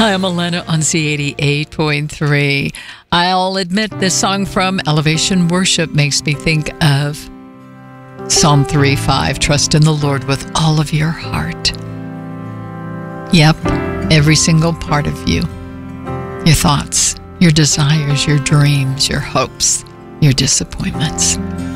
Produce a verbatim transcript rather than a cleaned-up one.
I'm Elena on Z eighty-eight point three. I'll admit this song from Elevation Worship makes me think of Psalm three five, trust in the Lord with all of your heart. Yep, every single part of you. Your thoughts, your desires, your dreams, your hopes, your disappointments.